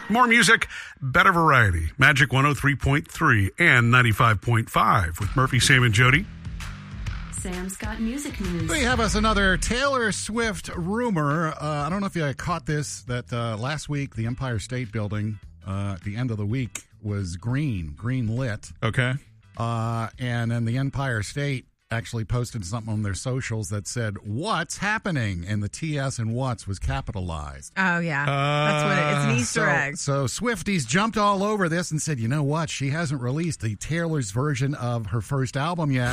More music, better variety. Magic 103.3 and 95.5 with Murphy, Sam, and Jody. Sam's got music news. We have us another Taylor Swift rumor. I don't know if you caught this, that last week the Empire State Building at the end of the week was green lit. Okay. And then the Empire State actually posted something on their socials that said, "What's happening?" And the TS and what's was capitalized. Oh, yeah. That's what it's an Easter egg. So Swifties jumped all over this and said, you know what? She hasn't released the Taylor's version of her first album yet.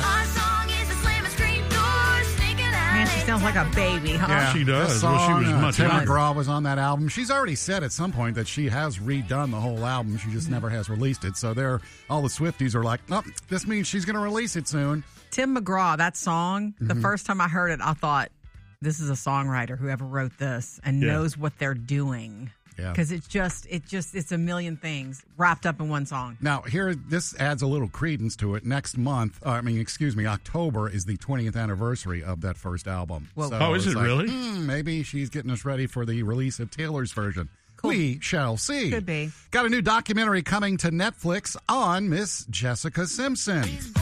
Man, she sounds like a baby, huh? Yeah, she does. Song, Well, she was much Tim younger. McGraw was on that album. She's already said at some point that she has redone the whole album. She just never has released it. So all the Swifties are like, oh, this means she's going to release it soon. Tim McGraw, that song, the first time I heard it, I thought, this is a songwriter, whoever wrote this, and knows what they're doing. Yeah. Because it's a million things wrapped up in one song. Now, this adds a little credence to it. Next month, October is the 20th anniversary of that first album. Whoa. So Oh, is it's it really? Maybe she's getting us ready for the release of Taylor's version. Cool. We shall see. Could be. Got a new documentary coming to Netflix on Miss Jessica Simpson.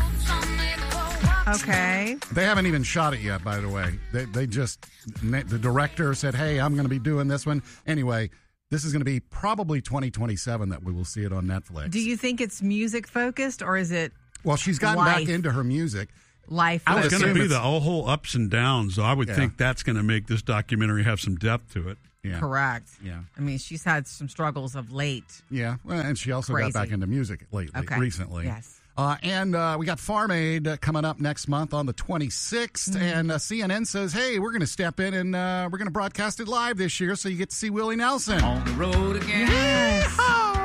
Okay. They haven't even shot it yet, by the way. The director said, hey, I'm going to be doing this one. Anyway, this is going to be probably 2027 that we will see it on Netflix. Do you think it's music focused or is it Well, she's gotten life? back into her music. Life It's focused? going to be it's- the whole ups and downs, so I would Yeah. think that's going to make this documentary have some depth to it. Yeah. Correct. Yeah. I mean, she's had some struggles of late. Yeah, well, and she also Crazy. got back into music recently. Yes. And we got Farm Aid coming up next month on the 26th. And CNN says, hey, we're going to step in and we're going to broadcast it live this year so you get to see Willie Nelson. On the road again. Yes.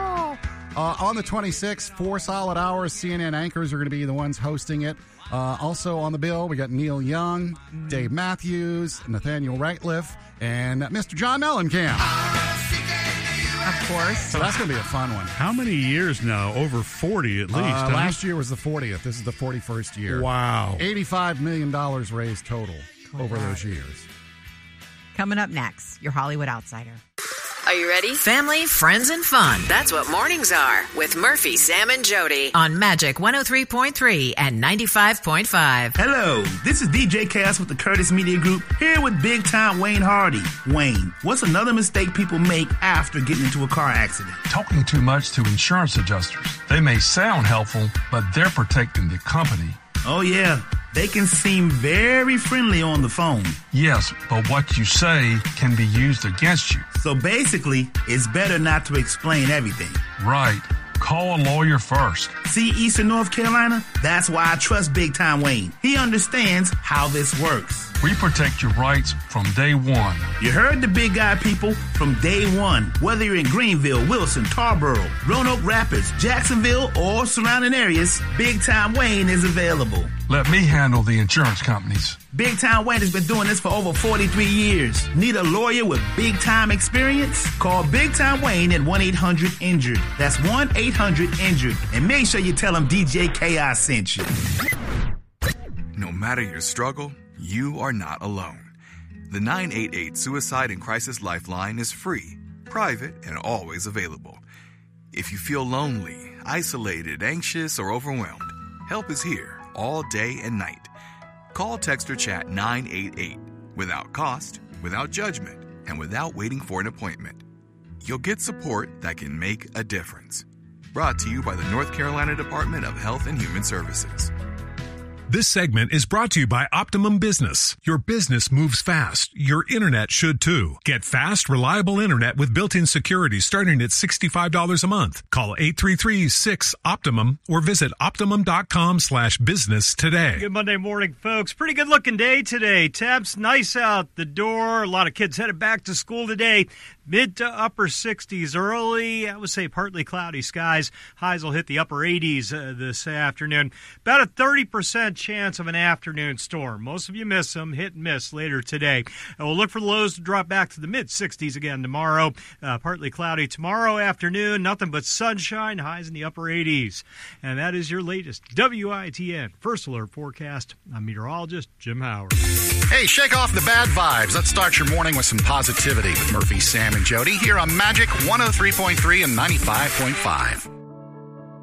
On the 26th, 4 solid hours. CNN anchors are going to be the ones hosting it. Also on the bill, we got Neil Young, Dave Matthews, Nathaniel Rateliff, and Mr. John Mellencamp. Of course. So that's going to be a fun one. How many years now? Over 40 at least. Huh? Last year was the 40th. This is the 41st year. Wow. $85 million raised total over those years. Coming up next, your Hollywood Outsider. Are you ready? Family, friends, and fun. That's what mornings are with Murphy, Sam, and Jody on Magic 103.3 and 95.5. Hello, this is DJ Chaos with the Curtis Media Group, here with big time Wayne Hardy. Wayne, what's another mistake people make after getting into a car accident? Talking too much to insurance adjusters. They may sound helpful, but they're protecting the company. Oh yeah, they can seem very friendly on the phone. Yes, but what you say can be used against you. So basically, it's better not to explain everything. Right. Call a lawyer first. See Eastern North Carolina? That's why I trust Big Time Wayne. He understands how this works. We protect your rights from day one. You heard the big guy, people, from day one. Whether you're in Greenville, Wilson, Tarboro, Roanoke Rapids, Jacksonville, or surrounding areas, Big Time Wayne is available. Let me handle the insurance companies. Big Time Wayne has been doing this for over 43 years. Need a lawyer with big time experience? Call Big Time Wayne at 1-800-INJURED. That's 1-800-INJURED. And make sure you tell them DJ Chaos sent you. No matter your struggle, you are not alone. The 988 Suicide and Crisis Lifeline is free, private, and always available. If you feel lonely, isolated, anxious, or overwhelmed, help is here all day and night. Call, text, or chat 988 without cost, without judgment, and without waiting for an appointment. You'll get support that can make a difference. Brought to you by the North Carolina Department of Health and Human Services. This segment is brought to you by Optimum Business. Your business moves fast. Your internet should too. Get fast, reliable internet with built-in security starting at $65 a month. Call 833-6-OPTIMUM or visit optimum.com/business today. Good Monday morning, folks. Pretty good looking day today. Temps nice out the door. A lot of kids headed back to school today. Mid to upper 60s early. I would say partly cloudy skies. Highs will hit the upper 80s this afternoon. About a 30% chance of an afternoon storm. Most of you miss them, hit and miss later today. And we'll look for the lows to drop back to the mid-60s again tomorrow. Partly cloudy tomorrow afternoon, nothing but sunshine, highs in the upper 80s. And that is your latest WITN First Alert forecast. I'm meteorologist Jim Howard. Hey, shake off the bad vibes. Let's start your morning with some positivity with Murphy, Sam, and Jody here on Magic 103.3 and 95.5.